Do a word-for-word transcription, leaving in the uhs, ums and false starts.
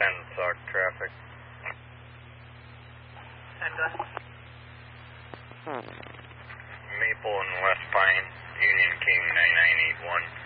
ten Sauk traffic. ten gun. Maple and West Pine, Union King nine nine eight one.